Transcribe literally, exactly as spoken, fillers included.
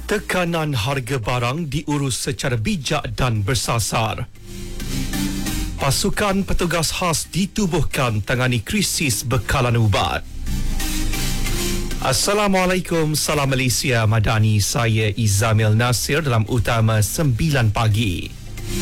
Tekanan harga barang diurus secara bijak dan bersasar. Pasukan petugas khas ditubuhkan tangani krisis bekalan ubat. Assalamualaikum, salam Malaysia Madani. Saya Izamil Nasir dalam Utama sembilan pagi.